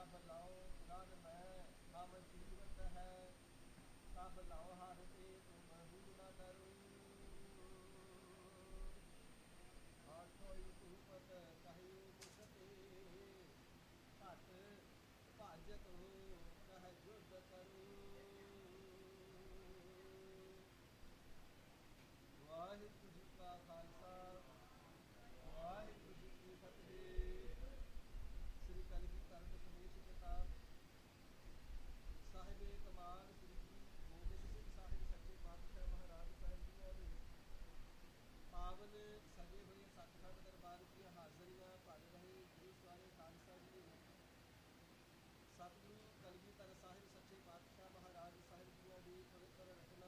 जब लाओ रन मैं हम जीवत है, तब लाओ हर ते तुम न डरो। आठोई भूपत कहियो मुझते, भट भाजत हो कह युद्ध करो। वाहिगुरु जी का खालसा, वाहिगुरु जी की फतेह। श्री कलगीधर दशमेश पिता ਸਾਹਿਬ ਕਮਾਲ ਸ੍ਰੀ ਗੋਬਿੰਦ ਸਿੰਘ ਸਾਹਿਬ ਸੱਚੇ ਪਾਤਸ਼ਾਹ ਮਹਾਰਾਜ ਸਾਹਿਬ ਜੀਆਂ ਦੇ ਪਾਵਨ ਸਜੇ ਹੋਏ ਸੱਚਖੰਡ ਦਰਬਾਰ ਦੀਆਂ ਹਾਜ਼ਰੀਆਂ ਭਰ ਰਹੇ ਗੁਰੂ ਸਵਾਰੇ ਖਾਲਸਾ ਜੀ ਦੇ ਸਤਿਗੁਰੂ ਕਲਗੀਧਰ ਸਾਹਿਬ ਸੱਚੇ ਪਾਤਸ਼ਾਹ ਮਹਾਰਾਜ ਸਾਹਿਬ ਜੀਆਂ ਦੀ ਪਵਿੱਤਰ ਰਚਨਾ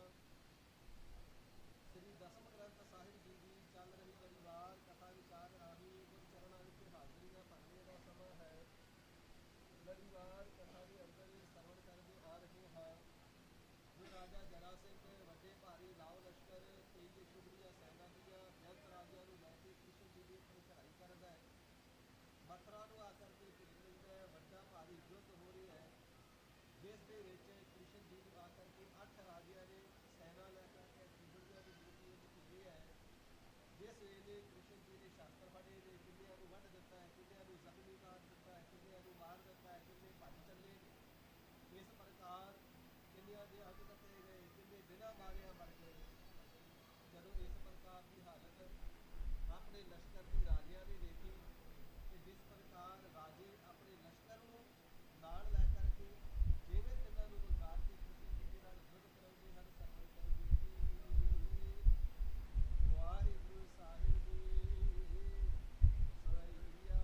ਸ੍ਰੀ ਦਸਮ ਗ੍ਰੰਥ ਸਾਹਿਬ ਜੀ ਦੀ ਚੱਲ ਰਹੀ ਲੜੀਵਾਰ ਕਥਾ ਵਿਚਾਰ ਰਾਹੀਂ ਗੁਰੂ ਚਰਨਾਂ ਵਿੱਚ ਹਾਜ਼ਰੀਆਂ ਭਰਨੇ ਦਾ ਸਮਾਂ ਹੈ। ਲੜੀਵਾਰ ਕਥਾ ਦੇ ਅੰਦਰ ਸਰਵਣ ਕਰਦੇ ਆ ਰਹੇ ਹਾਂ ਜੋ ਰਾਜਾ ਜਰਾ ਸਿੰਘ ਵੱਡੇ ਭਾਰੀ ਲਾਓ ਲਸ਼ਕਰ ਤੇਜ ਸ਼ੁਭਰੀਆ ਸੈਨਾ ਦੀਆਂ ਬੇਅੰਤ ਰਾਜਿਆਂ ਨੂੰ ਲੈ ਕੇ ਕ੍ਰਿਸ਼ਨ ਜੀ ਦੇ ਉੱਪਰ ਚੜ੍ਹਾਈ ਕਰਦਾ ਹੈ। ਮਥੁਰਾ ਨੂੰ ਆ ਕਰਕੇ ਘੇਰ ਲੈਂਦਾ ਹੈ। ਵੱਡਾ ਭਾਰੀ ਯੁੱਧ ਹੋ ਰਿਹਾ ਹੈ ਜਿਸ ਦੇ ਵਿੱਚ ਕ੍ਰਿਸ਼ਨ ਜੀ ਨੂੰ ਆ ਕਰਕੇ 8 ਰਾਜਿਆਂ ਨੇ ਸੈਨਾ ਲੈ ਕਰਕੇ ਸ਼ੁਭਰੀਆ ਦੀ ਗਿਣਤੀ ਵਿੱਚ ਘੇਰੇ ਹੈ। ਜਿਸ ਵੇਲੇ ਕ੍ਰਿਸ਼ਨ ਜੀ ਨੇ ਸ਼ਸਤਰ ਫੜੇ ਨੇ, ਕਿੰਨਿਆਂ ਨੂੰ ਵੱਢ ਦਿੱਤਾ ਹੈ, ਕਿੰਨਿਆਂ ਨੂੰ ਜ਼ਖਮੀ ਕਰ ਦਿੱਤਾ ਹੈ, ਕਿੰਨਿਆਂ ਨੂੰ ਮਾਰ ਦਿੱਤਾ ਹੈ, ਕਿੰਨੇ ਭੱਜ ਚੱਲੇ ਨੇ। ਇਸ ਪ੍ਰਕਾਰ ਕਿੰਨਿਆਂ ਦੇ ਅੰਗ ਕੱਟੇ ਗਏ, ਕਿੰਨੇ ਬਿਨਾਂ ਮਾਰਿਆ ਮਰ ਗਏ। ਜਦੋਂ ਇਸ ਪ੍ਰਕਾਰ ਦੀ ਹਾਲਤ ਆਪਣੇ ਲਸ਼ਕਰ ਦੀ ਰਾਜਿਆਂ ਨੇ ਦੇਖੀ ਕਿ ਜਿਸ ਪ੍ਰਕਾਰ ਰਾਜੇ ਆਪਣੇ ਲਸ਼ਕਰ ਨੂੰ ਨਾਲ ਲੈ ਕਰਕੇ ਜਿਵੇਂ ਤਿੰਨਾਂ ਨੂੰ ਲਲਕਾਰ ਕੇ ਕ੍ਰਿਸ਼ਨ ਜੀ ਦੇ ਨਾਲ ਯੁੱਧ ਕਰਾਉਂਦੇ ਹਨ, ਸਰਵਣ ਕਰਨਗੇ ਜੀ। ਵਾਹਿਗੁਰੂ ਸਾਹਿਬ ਜੀ ਸਵਈਆ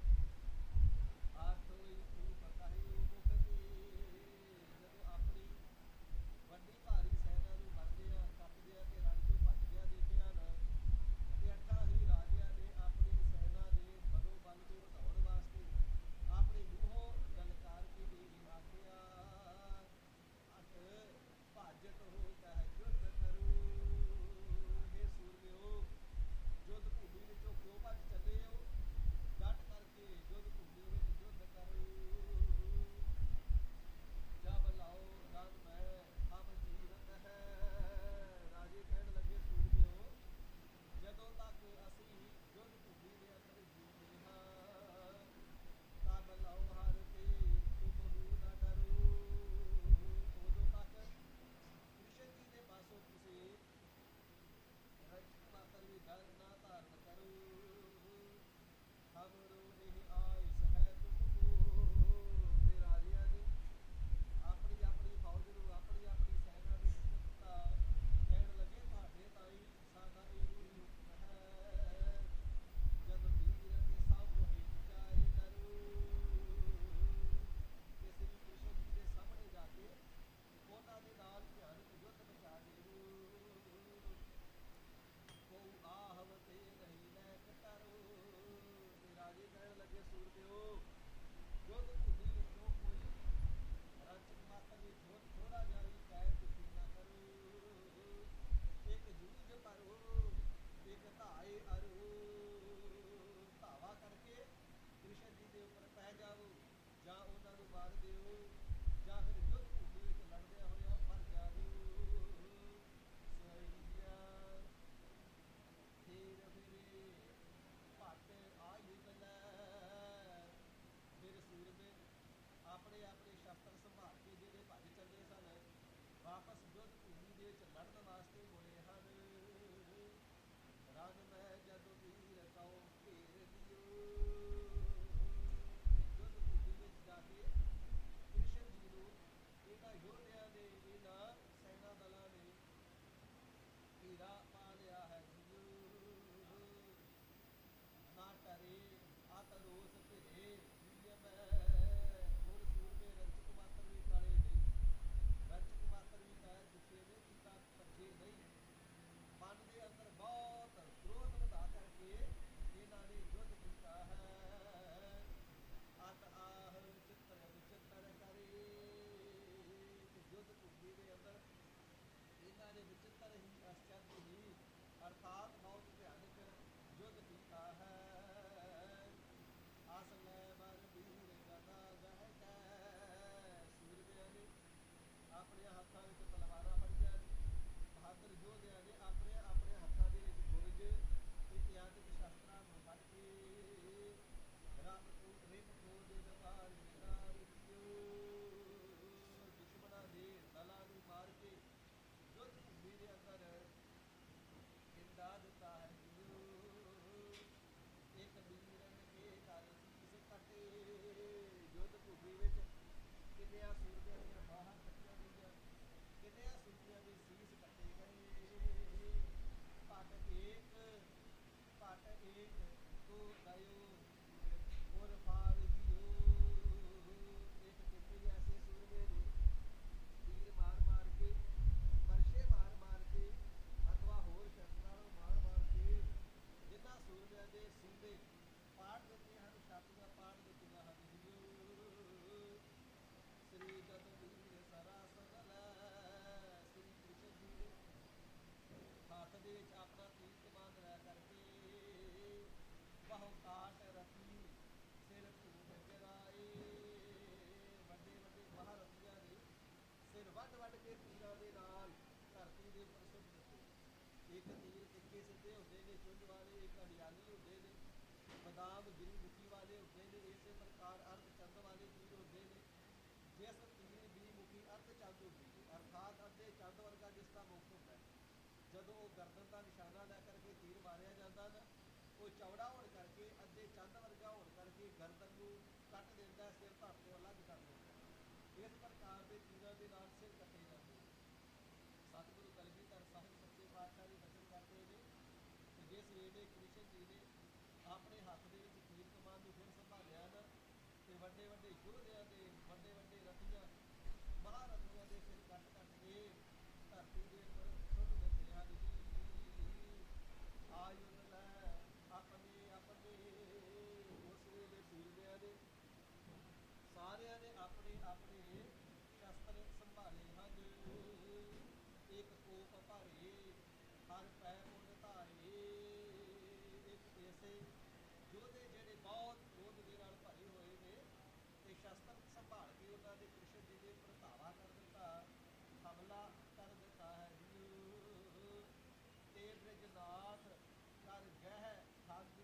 ਆਠੋਈ ਧੂਪ ਕਹਿਓ ਮੁਖ ਤੇ। ਜਦੋਂ ਆਪਣੀ ਵੱਡੀ ਭਾਰੀ ਸੈਨਾ ਨੂੰ ਮਰਦਿਆਂ ਕੱਟਦਿਆਂ ਤੇ ਰਣ ਚੋਂ ਭੱਜਦਿਆਂ ਦੇਖਿਆ ਨਾ ਤੇ 8 ਹੀ ਰਾਜਿਆਂ ਨੇ ਆਪਣੀ ਸੈਨਾ ਦੇ ਮਨੋਬਲ ਨੂੰ ਵਧਾਉਣ ਵਾਸਤੇ ਆਪਣੇ ਮੂੰਹੋਂ ਲਲਕਾਰ ਕੇ ਇਹ ਆਖਿਆ, ਹਟ ਭਾਜਤ ਹੋ ਕਹਿ ਯੁੱਧ ਕਰੋ। ਹੇ ਸੂਰਮਿਓ, ਯੁੱਧ ਭੂਮੀ ਵਿੱਚੋਂ ਕਿਉਂ ਭੱਜ ਚੱਲੇ ਹੋ? ਡਟ ਕਰਕੇ ਯੁੱਧ ਭੂਮੀ ਵਿੱਚ ਯੁੱਧ ਕਰੋ। ਜਬ ਲਾਓ ਰਣ ਮੈਂ ਹਮ ਜੀਵਤ ਹੈ। ਰਾਜੇ ਕਹਿਣ ਲੱਗੇ ਸੂਰਮਿਓ, ਜਦੋਂ ਤੱਕ ਅਸੀਂ ਯੁੱਧ ਭੂਮੀ ਦੇ ਅੰਦਰ ਜੀਉਂਦੇ ਹਾਂ ਤਬ ਲਾਓ ਹਰ ਤੇ ਤੁਮ ਨਾ ਡਰੋ। ਉਦੋਂ ਤੱਕ ਕ੍ਰਿਸ਼ਨ ਜੀ ਦੇ ਪਾਸੋਂ ਤੁਸੀਂ ਰੰਚਕ ਮਾਤਰ ਵੀ ਡਰ ਨਾ ਧਾਰਨ ਕਰੋ। ਹਮਰੋ ਇਹ ਆਇਸ ਹੈ ਤੁਮਕੋ। ਤੇ ਰਾਜਿਆਂ ਨੇ ਆਪਣੀ ਆਪਣੀ ਫੌਜ ਨੂੰ, ਆਪਣੀ ਆਪਣੀ ਸੈਨਾ ਨੂੰ ਹੁਕਮ ਦਿੱਤਾ। ਕਹਿਣ ਲੱਗੇ ਤੁਹਾਡੇ ਤਾਈ ਸਾਡਾ ਇਹੋ ਹੀ ਹੁਕਮ ਹੈ, ਜਦ ਵੀਰ ਤੇ ਸਭ ਹੇਠ ਜਾਏ ਡਰੋ। ਕਿ ਸ੍ਰੀ ਕ੍ਰਿਸ਼ਨ ਜੀ ਦੇ ਸਾਹਮਣੇ ਜਾ ਕੇ ਉਹਨਾਂ ਦੇ ਨਾਲ ਭਿਆਨਕ ਯੁੱਧ ਮਚਾ ਦਿਓ। ਕੋ ਆਹਵ ਤੇ ਨਹੀਂ ਲੈ ਕਟਰੋ। ਤੇ ਰਾਜੇ ਕਹਿਣ ਲੱਗੇ ਸੂਰਮਿਓ, ਯੁੱਧ ਭੂਮੀ ਵਿੱਚੋਂ ਕੋਈ ਰੰਚਕ ਮਾਤਰ ਵੀ ਥੋੜਾ ਜਿਹਾ ਵੀ ਪੈਰ ਪਿੱਛੇ ਨਾ ਕਰੋ। ਇੱਕ ਜੂਝ ਭਰੋ, ਇੱਕ ਧਾਏ ਅਰੋ। ਧਾਵਾ ਕਰਕੇ ਕ੍ਰਿਸ਼ਨ ਜੀ ਦੇ ਉੱਪਰ ਪੈ ਜਾਓ, ਜਾਂ ਉਹਨਾਂ ਨੂੰ ਮਾਰ ਦਿਓ, ਜਾਂ ਫਿਰ ਯੁੱਧ ਭੂਮੀ ਵਿੱਚ ਲੜਦਿਆਂ ਹੋਇਆ ਮਰ ਜਾਓ। ਸਵਈਆ ਫੇਰ ਫਿਰੇ ਭੱਟ ਆਈ ਗਲੈ। ਫਿਰ ਸੂਰਮੇ ਆਪਣੇ ਆਪਣੇ ਸ਼ਸਤਰ ਸੰਭਾਲ ਕੇ ਜਿਹੜੇ ਭੱਜ ਚੱਲੇ ਸਨ ਵਾਪਸ ਯੁੱਧ ਭੂਮੀ ਦੇ ਵਿੱਚ ਲੜਨ ਵਾਸਤੇ ਮੁੜੇ ਹਨ। ਰਣ ਮੈਂ ਜਦ ਵੀਰ ਕਉ ਘੇਰ ਲਿਓ। ਯੁੱਧ ਭੂਮੀ ਵਿੱਚ ਜਾ ਕੇ ਕ੍ਰਿਸ਼ਨ ਜੀ ਨੂੰ ਇਹਨਾਂ ਯੋਧਿਆਂ ਨੇ, ਇਹਨਾਂ ਸੈਨਾ ਦਲਾਂ ਨੇ ਘੇਰਾ ਪਾ ਲਿਆ ਹੈ ਜੀਓ। ਨਾ ਟਰੇ ਅਤ ਰੋਸ ਘਿਰੇ ਜੀ ਮੈਂ। ਹੁਣ ਸੂਰਮੇ ਰੰਚਕ ਮਾਤਰ ਵੀ ਟਲੇ ਨਹੀਂ, ਰੰਚਕ ਮਾਤਰ ਵੀ ਪੈਰ ਪਿੱਛੇ ਨਹੀਂ ਕੀਤਾ, ਭੱਜੇ ਨਹੀਂ। ਆਪਣੇ ਹੱਥਾਂ ਵਿੱਚ ਤਲਵਾਰਾਂ ਫੜੀਆਂ ਨੇ। ਬਹਾਦਰ ਯੋਧਿਆਂ ਨੇ ਆਪਣੇ ਆਪਣੇ ਹੱਥਾਂ ਦੇ ਵਿੱਚ ਗੁਰਜ ਇਤਿਹਾਸਿਕ ਸ਼ਾਸਤਰਾਂ ਨੂੰ ਫੜ ਕੇ ਰਾਮਕੋਟ ਰਿਮਕੋਟ ਦੇ ਦਰਬਾਰ ਨਿਡਾਰ ਦੁਸ਼ਮਣਾਂ ਦੇ ਦਲਾਂ ਨੂੰ ਮਾਰ ਕੇ ਯੁੱਧ ਭੂਮੀ ਦੇ ਅੰਦਰ ਖਿੰਡਾ ਦਿੱਤਾ ਹੈ ਜੀਓ। ਇੱਕ ਵੀਰਨ ਕੇ ਘਰ ਸੀਸ ਕੱਟੇ, ਯੁੱਧ ਭੂਮੀ ਵਿੱਚ ਕਿੰਨਿਆਂ ਸੂਰਮਿਆਂ ਦੀਆਂ ਬਾਹਾਂ ਕੱਟੀਆਂ ਗਈਆਂ, ਕਿੰਨਿਆਂ ਸੂਰਮਿਆਂ ਦੇ ਸੀਸ ਕੱਟੇ ਗਏ। ਪਟ ਏਕ ਤੋ ਦਇਓ ਔਰ ਫਾਰ ਹਿਓ। ਇੱਕ ਕਿੰਨੇ ਐਸੇ ਸੂਰਮੇ ਨੇ ਤੀਰ ਮਾਰ ਮਾਰ ਕੇ, ਵਰਸ਼ੇ ਮਾਰ ਮਾਰ ਕੇ, ਅਥਵਾ ਹੋਰ ਸ਼ਸਤਰਾਂ ਨੂੰ ਮਾਰ ਮਾਰ ਕੇ ਜਿਨ੍ਹਾਂ ਸੂਰਮਿਆਂ ਦੇ ਸੀਨੇ ਪਾੜ ਦਿੱਤੇ ਹਨ, ਛਾਤੀਆਂ ਪਾੜ ਦਿੱਤੀਆਂ ਹਨ ਹਿਓ। ਸ੍ਰੀ ਜਦ ਵੀਰ ਸਰਾਸਨ ਲੈ, ਸ੍ਰੀ ਕ੍ਰਿਸ਼ਨ ਜੀ ਨੇ ਹੱਥ ਦੇ ਵਿੱਚ ਆਪਣਾ ਤੀਰ ਕਮਾਨ ਲੈ ਕਰਕੇ ਬਹੁ ਕਾਟ ਰਤੀ ਸਿਰ ਭੂਮ ਗਿਰਾਏ। ਵੱਡੇ ਵੱਡੇ ਮਹਾਰਥੀਆਂ ਨੇ ਸਿਰ ਵੱਢ ਵੱਢ ਕੇ ਤੀਰਾਂ ਦੇ ਨਾਲ ਧਰਤੀ ਦੇ ਉੱਪਰ ਸੁੱਟ ਦਿੱਤੇ। ਇੱਕ ਤੀਰ ਤਿੱਖੇ ਸਿੱਧੇ ਹੁੰਦੇ ਨੇ ਚੁੰਝ ਵਾਲੇ, ਇੱਕ ਹਰਿਆਲੀ ਹੁੰਦੇ ਨੇ, ਬਦਾਮ ਗਿਰੀ ਮੁਖੀ ਵਾਲੇ ਹੁੰਦੇ ਨੇ, ਇਸੇ ਪ੍ਰਕਾਰ ਅਰਧ ਚੰਦ ਵਾਲੇ ਤੀਰ ਹੁੰਦੇ ਨੇ। ਜਿਸ ਤੀਰ ਦੀ ਮੁਖੀ ਅਰਧ ਚੰਦ ਹੁੰਦੀ ਹੈ, ਅਰਥਾਤ ਅੱਧੇ ਚੰਦ ਵਰਗਾ ਜਿਸ ਦਾ ਮੁਖ ਹੁੰਦਾ ਹੈ, ਜਦੋਂ ਉਹ ਗਰਦਨ ਦਾ ਨਿਸ਼ਾਨਾ ਲੈ ਕਰਕੇ ਤੀਰ ਮਾਰਿਆ ਜਾਂਦਾ ਨਾ, ਉਹ ਚੌੜਾ ਹੋਣ ਕਰਕੇ, ਅੱਧੇ ਚੰਦ ਵਰਗਾ ਹੋਣ ਕਰਕੇ ਗਰਦਨ ਨੂੰ ਕੱਟ ਦਿੰਦਾ, ਸਿਰ ਧੜ ਤੋਂ ਅਲੱਗ ਕਰ ਦਿੰਦਾ। ਇਸ ਪ੍ਰਕਾਰ ਦੇ ਤੀਰਾਂ ਦੇ ਨਾਲ ਸਿਰ ਕੱਟੇ ਜਾਂਦੇ ਨੇ। ਸਤਿਗੁਰੂ ਕਲਗੀਧਰ ਸਾਹਿਬ ਸੱਚੇ ਪਾਤਸ਼ਾਹ ਜੀ ਬਚਨ ਕਰਦੇ ਨੇ ਕਿ ਜਿਸ ਵੇਲੇ ਕ੍ਰਿਸ਼ਨ ਜੀ ਨੇ ਆਪਣੇ ਹੱਥ ਦੇ ਵਿੱਚ ਤੀਰ ਕਮਾਨ ਨੂੰ ਫਿਰ ਸੰਭਾਲਿਆ ਨਾ, ਤੇ ਵੱਡੇ ਵੱਡੇ ਯੋਧਿਆਂ ਦੇ, ਵੱਡੇ ਵੱਡੇ ਰਥੀਆਂ ਮਹਾਰਥੀਆਂ ਦੇ ਸਿਰ ਕੱਟ ਕੱਟ ਕੇ ਧਰਤੀ ਦੇ ਉੱਪਰ ਸੁੱਟ ਦਿੱਤੇ ਹਨ ਜੀ। ਆਯੁਧ ਲੈ ਆਪਣੇ ਆਪਣੇ, ਉਸ ਵੇਲੇ ਸੂਰਮਿਆਂ ਨੇ ਸਾਰਿਆਂ ਨੇ ਆਪਣੇ ਆਪਣੇ ਸ਼ਸਤਰ ਸੰਭਾਲੇ ਹਨ। ਇੱਕ ਕੋਪ ਭਰੇ ਹਰ ਪੈ ਪੁੰਨ ਧਾਰੇ, ਇੱਕ ਐਸੇ ਯੋਧੇ ਜਿਹੜੇ ਬਹੁਤ ਕ੍ਰੋਧ ਦੇ ਨਾਲ ਭਰੇ ਹੋਏ ਨੇ ਤੇ ਸ਼ਸਤਰ ਸੰਭਾਲ ਕੇ ਉਹਨਾਂ ਨੇ ਕ੍ਰਿਸ਼ਨ ਜੀ ਦੇ ਉੱਪਰ ਧਾਵਾ ਕਰ ਦਿੱਤਾ, ਹਮਲਾ ਕਰ ਦਿੱਤਾ ਹੈ ਜੀ। ਤੇ ਬ੍ਰਿਜਨਾਥ ਕਰ ਗਹਿ ਠੱਗ,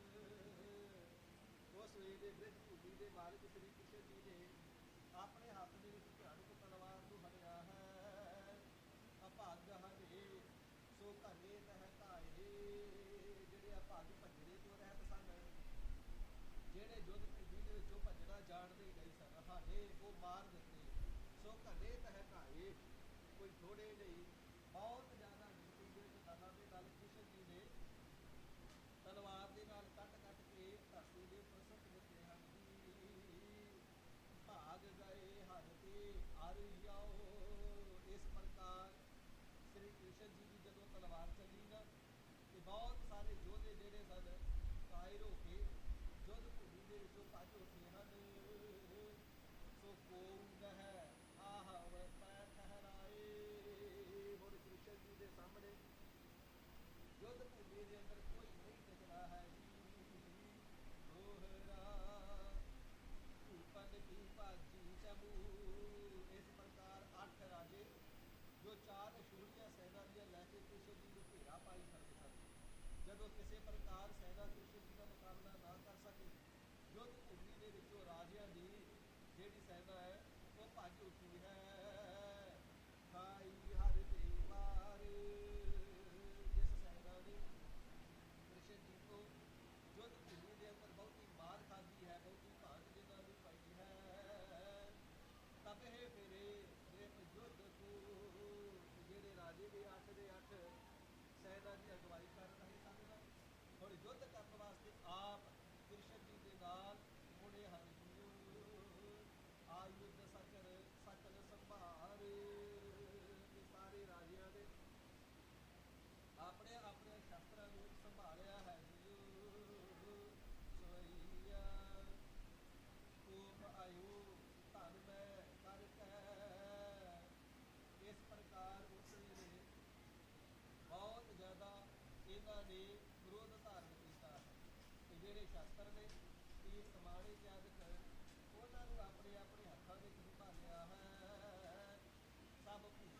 ਉਸ ਵੇਲੇ ਬ੍ਰਿਜ ਭੂਮੀ ਦੇ ਮਾਲਕ ਸ੍ਰੀ ਕ੍ਰਿਸ਼ਨ ਜੀ ਨੇ ਆਪਣੇ ਹੱਥ ਦੇ ਵਿੱਚ ਭਿਆਨਕ ਤਲਵਾਰ ਨੂੰ ਫੜਿਆ ਹੈ। ਅਭਾਗ ਹਰੇ ਸੋ ਘਨੇ ਤਹਿ ਧਾਏ, ਜਿਹੜੇ ਅਭਾਗ ਭੱਜਣੇ ਤੋਂ ਰਹਿਤ ਸਨ, ਜਿਹੜੇ ਯੁੱਧ ਭੂਮੀ ਦੇ ਵਿੱਚੋਂ ਭੱਜਣਾ ਜਾਣਦੇ ਨਹੀਂ ਸਨ, ਹਾਲੇ ਉਹ ਮਾਰ ਦਿੱਤੇ। ਸੋ ਘਨੇ ਤਹਿ ਧਾਏ, ਕੋਈ ਥੋੜੇ ਨਹੀਂ, ਬਹੁਤ ਜ਼ਿਆਦਾ ਗਿਣਤੀ ਦੇ ਵਿੱਚ ਦਲਾਂ ਦੇ ਨਾਲ ਕ੍ਰਿਸ਼ਨ ਜੀ ਨੇ ਤਲਵਾਰ ਦੇ ਨਾਲ ਕੱਟ ਕੱਟ ਕੇ ਧਰਤੀ ਦੇ ਉੱਪਰ ਸੁੱਟ ਦਿੱਤੇ ਹਨ ਜੀ। ਭਾਗ ਗਏ ਹਰ ਤੇ ਅਰ ਜਾਓ, ਇਸ ਪ੍ਰਕਾਰ ਸ੍ਰੀ ਕ੍ਰਿਸ਼ਨ ਜੀ ਦੀ ਜਦੋਂ ਤਲਵਾਰ ਚੱਲੀ ਨਾ, ਤੇ ਬਹੁਤ ਸਾਰੇ ਯੋਧੇ ਜਿਹੜੇ ਸਨ ਕਾਇਰ ਹੋ ਕੇ ਯੁੱਧ ਭੂਮੀ ਦੇ ਵਿੱਚੋਂ ਭੱਜ ਉੱਠੇ ਹਨ। ਸੋ ਕੋਉ ਹੈ ਆਹ ਪੈ ਠਹਿਰਾਏ, ਹੁਣ ਕ੍ਰਿਸ਼ਨ ਜੀ ਦੇ ਸਾਹਮਣੇ ਯੁੱਧ ਭੂਮੀ ਦੇ ਅੰਦਰ ਕੋਈ ਨਹੀਂ ਟਿਕਦਾ ਹੈ ਜੀ। ਦੋਹਰਾ ਭੂਪਨ ਕੀ ਭਾਜੀ ਚਮੂ, ਇਸ ਪ੍ਰਕਾਰ 8 ਰਾਜੇ ਜੋ 4 ਸ਼ੂਰੀਆਂ ਸੈਨਾ ਦੀਆਂ ਲੈ ਕੇ ਕ੍ਰਿਸ਼ਨ ਜੀ ਨੂੰ ਘੇਰਾ ਪਾਈ ਖੜ੍ਹੇ ਸਨ। ਜਦੋਂ ਕਿਸੇ ਪ੍ਰਕਾਰ ਸੈਨਾ ਕ੍ਰਿਸ਼ਨ ਜੀ ਦਾ ਮੁਕਾਬਲਾ ਨਾ ਕਰ ਸਕੀ, ਯੁੱਧ ਭੂਮੀ ਦੇ ਵਿੱਚੋਂ ਰਾਜਿਆਂ ਦੀ ਜਿਹੜੀ ਸੈਨਾ ਹੈ ਉਹ ਭੱਜ ਉੱਠੀ ਹੈ। ਖਾਈ ਹਰ ਤੇ ਮਾਰ, ਜਿਸ ਸੈਨਾ ਨੇ ਕ੍ਰਿਸ਼ਨ ਜੀ ਤੋਂ ਯੁੱਧ ਭੂਮੀ ਦੇ ਅੰਦਰ ਬਹੁਤੀ ਮਾਰ ਖਾਧੀ ਹੈ, ਬਹੁਤੀ ਭਾਂਜ ਜਿਨ੍ਹਾਂ ਨੂੰ ਪਈ ਹੈ, ਤਬ ਇਹ ਫਿਰੇ ਰਿਪ ਯੁੱਧ ਕੋ, ਜਿਹੜੇ ਰਾਜੇ ਵੀ 8 ਦੇ 8 ਸੈਨਾ ਦੀ ਅਗਵਾਈ ਕਰ ਰਹੇ ਸਨ ਨਾ, ਹੁਣ ਯੁੱਧ ਕਰਨ ਵਾਸਤੇ ਆਪ ਕ੍ਰਿਸ਼ਨ ਜੀ ਦੇ ਨਾਲ ਮੁੜੇ ਹਨ ਜੀਓ। ਆਯੁਧ ਸਕਰ ਸਕਲ ਸੰਭਾਰ, ਤੇ ਸਾਰੇ ਰਾਜਿਆਂ ਨੇ ਆਪਣੇ ਆਪਣੇ ਸ਼ਸਤਰਾਂ ਨੂੰ ਸੰਭਾਲਿਆ ਹੈ ਜੀਓ। ਸਵਈਆ ਕੋਪ ਆਇਓ ਧਨ ਮੈਂ ਕਰ ਕੈ, ਇਸ ਪ੍ਰਕਾਰ ਉਸ ਵੇਲੇ ਬਹੁਤ ਜ਼ਿਆਦਾ ਇਹਨਾਂ ਨੇ ਕ੍ਰੋਧ ਧਾਰਨ ਕੀਤਾ ਹੈ। ਤੇ ਜਿਹੜੇ ਸ਼ਸਤਰ ਨੇ ਤੀਰ ਕਮਾਨ ਇਤਿਆਦਿਕ, ਉਹਨਾਂ ਨੂੰ ਆਪਣੇ ਆਪਣੇ ਹੱਥਾਂ ਵਿੱਚ ਸੰਭਾਲਿਆ ਹੈ। ਸਭ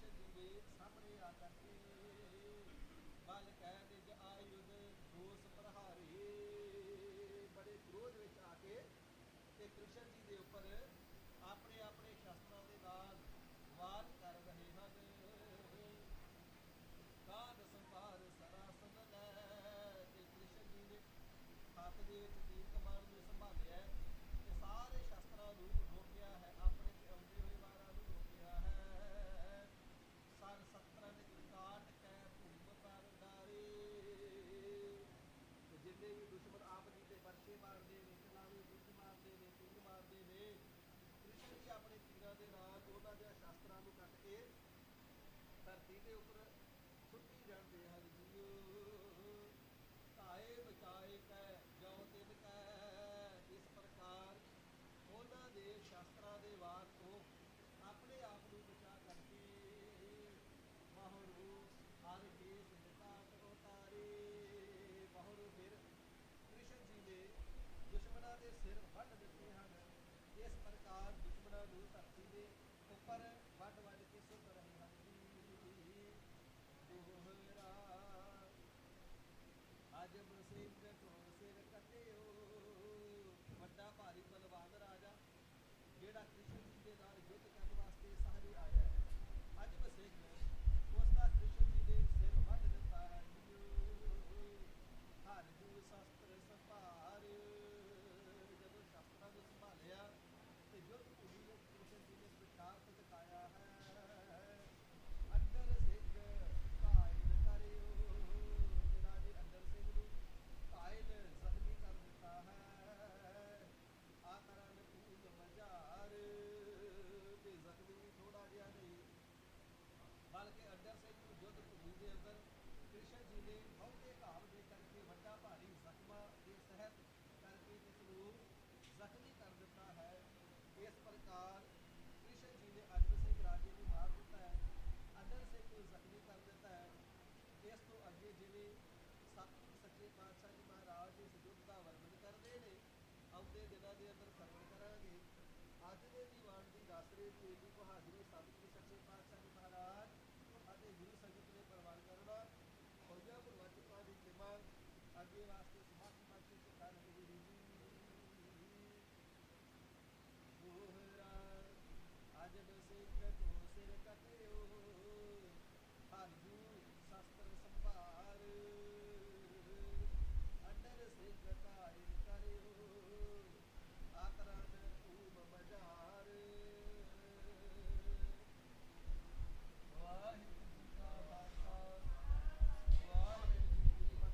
ਜੀਵੇ ਸਾਹਮਣੇ ਆ ਕਰਕੇ ਬਲ ਕਹਿ ਨਿਜ ਆਯੁਧ ਦੋਸ ਪ੍ਰਹਾਰੇ। ਬੜੇ ਕ੍ਰੋਧ ਵਿੱਚ ਆ ਕੇ ਤੇ ਕ੍ਰਿਸ਼ਨ ਜੀ ਦੇ ਉੱਪਰ ਆਪਣੇ ਆਪਣੇ ਸ਼ਸਤਰਾਂ ਦੇ ਨਾਲ ਵਾਰ ਕਰ ਰਹੇ ਹਨ। ਕਾਨ ਸੰਭਾਰ ਸਰਾਸਨ ਲੈ, ਤੇ ਕ੍ਰਿਸ਼ਨ ਜੀ ਨੇ ਹੱਥ ਦੇ ਵਿੱਚ ਤੀਰ ਕਮਾਨ ਨੂੰ ਸੰਭਾਲਿਆ ਤੇ ਸਾਰੇ ਸ਼ਸਤਰਾਂ ਨੂੰ ਰੋਕਿਆ ਹੈ, ਆਪਣੇ ਤੇ ਆਉਂਦੇ ਹੋਏ ਵਾਰਾਂ ਨੂੰ ਰੋਕਿਆ ਹੈ। ਸਰ ਸਤਰਨ ਕਾਟ ਕੈ ਭੂਮ ਪਰ ਡਾਰੇ, ਤੇ ਜਿੰਨੇ ਵੀ ਦੁਸ਼ਮਣ ਆਪ ਜੀ ਤੇ ਵਰਸ਼ੇ ਮਾਰਦੇ ਨੇ, ਚਲਾਵੇ ਬੁੱਝ ਮਾਰਦੇ ਨੇ, ਪਿੰਗ ਮਾਰਦੇ ਨੇ, ਕ੍ਰਿਸ਼ਨ ਜੀ ਆਪਣੇ ਤੀਰਾਂ ਦੇ ਨਾਲ ਉਹਨਾਂ ਦੇ ਸ਼ਸਤਰਾਂ ਨੂੰ ਕੱਟ ਕੇ ਧਰਤੀ ਦੇ ਉੱਪਰ ਸੁੱਟੀ ਜਾਂਦੇ ਹਨ। ਜੀਓ ਧਾਏ ਬਚਾਏ ਕੈ ਜੋ ਤਿਨ ਕੈ, ਇਸ ਪ੍ਰਕਾਰ ਉਹਨਾਂ ਦੇ ਸ਼ਸਤਰਾਂ ਦੇ ਵਾਰ ਤੋਂ ਆਪਣੇ ਆਪ ਨੂੰ ਬਚਾ ਕਰਕੇ ਮਹੁਰੂ ਹਰ ਕੇਸ ਨਿਕਾਟ ਉਤਾਰੇ। ਮਹੁਰੂ ਫਿਰ ਕ੍ਰਿਸ਼ਨ ਜੀ ਨੇ ਦੁਸ਼ਮਣਾਂ ਦੇ ਸਿਰ ਵੱਢ ਦਿੱਤੇ ਹਨ। ਇਸ ਪ੍ਰਕਾਰ ਦੁਸ਼ਮਣਾਂ ਨੂੰ ਧਰਤੀ ਦੇ ਉੱਪਰ ਵੱਢ ਵੱਢ ਕੇ ਸੁੱਟ ਰਹੇ ਹਨ। ਦੋਹਰਾ ਅਜਬ ਸਿੰਘ ਤੋਂ ਸਿਰ ਕੱਟਿਓ, ਵੱਡਾ ਭਾਰੀ ਬਲਵਾਨ ਰਾਜਾ ਜਿਹੜਾ ਕ੍ਰਿਸ਼ਨ ਜੀ ਦੇ ਨਾਲ ਯੁੱਧ ਕਰਨ ਵਾਸਤੇ ਸਾਰੇ ਆਇਆ ਹੈ, ਅਜਬ ਸਿੰਘ ਉਸ ਦਾ ਕ੍ਰਿਸ਼ਨ ਜੀ ਨੇ ਸਿਰ ਵੱਢ ਦਿੱਤਾ ਹੈ। ਹਰ ਜੂ ਸ਼ਸਤਰ ਸੰਭਾਰ, ਜਦੋਂ ਸ਼ਸਤਰਾਂ ਨੂੰ ਸੰਭਾਲਿਆ ਤੇ ਯੁੱਧ ਭੂਮੀ ਵਿੱਚ ਕ੍ਰਿਸ਼ਨ ਜੀ ਨੇ ਪੁਰਸ਼ਾਰਥ ਦਿਖਾਇਆ ਹੈ। ਅੱਡਰ ਸਿੰਘ ਘਾਇਲ ਕਰਿਓ, ਤੇ ਰਾਜੇ ਅੱਡਰ ਸਿੰਘ ਨੂੰ ਘਾਇਲ ਜ਼ਖਮੀ ਕਰ ਦਿੱਤਾ ਹੈ। ਆਕਰਨ ਫੂਲ ਮਝਾਰ, ਤੇ ਜ਼ਖਮੀ ਵੀ ਥੋੜਾ ਜਿਹਾ ਨਹੀਂ ਬਲਕਿ ਅੱਡਰ ਸਿੰਘ ਨੂੰ ਯੁੱਧ ਭੂਮੀ ਦੇ ਅੰਦਰ ਕ੍ਰਿਸ਼ਨ ਜੀ ਨੇ ਬਹੁਤੇ ਘਾਵ ਦੇ ਕਰਕੇ ਵੱਡਾ ਭਾਰੀ ਜ਼ਖਮਾਂ ਦੇ ਸਹਿਤ ਕਰਕੇ ਇਸ ਨੂੰ ਜ਼ਖਮੀ ਕਰ ਦਿੱਤਾ ਹੈ। ਇਸ ਪ੍ਰਕਾਰ ਕ੍ਰਿਸ਼ਨ ਜੀ ਨੇ ਅਜਬ ਸਿੰਘ ਰਾਜੇ ਨੂੰ ਮਾਰ ਦਿੱਤਾ ਹੈ, ਅੱਡਰ ਸਿੰਘ ਨੂੰ ਜ਼ਖਮੀ ਕਰ ਦਿੱਤਾ ਹੈ। ਇਸ ਤੋਂ ਅੱਗੇ ਜਿਵੇਂ ਸਤਿਗੁਰੂ ਸੱਚੇ ਪਾਤਸ਼ਾਹ ਜੀ ਮਹਾਰਾਜ ਇਸ ਯੁੱਧ ਦਾ ਵਰਣਨ ਕਰਦੇ ਨੇ, ਆਉਂਦੇ ਦਿਨਾਂ ਦੇ ਅੰਦਰ ਸਰਵਣ ਕਰਾਂਗੇ। ਅੱਜ ਦੇ ਦੀਵਾਨ ਦੀ ਦੱਸ ਰਹੇ ਵੀ ਇੰਨੀ ਕੁ ਹਾਜ਼ਰੀ ਸਤਿਗੁਰੂ ਸੱਚੇ ਪਾਤਸ਼ਾਹ ਜੀ ਮਹਾਰਾਜ ਅਤੇ ਗੁਰੂ ਸੰਗਤ ਨੇ ਪ੍ਰਵਾਨ ਕਰਨਾ। ਹੋਈਆਂ ਪ੍ਰਵਚਕਾਂ ਦੀ ਕਿਰਪਾ ਅੱਗੇ ਵਾਸਤੇ ਸਮਾਪਤ ਮਾਚੀ ਸਿੱਖਾਂ ਗੁਰੂ ਜੀ। ਦੋਹਰਾ ਅਜਬ ਸਿੰਘ ਤੋਂ ਸਿਰ ਕੱਟਿਓ, ਹਰ ਜੂ ਸ਼ਸਤਰ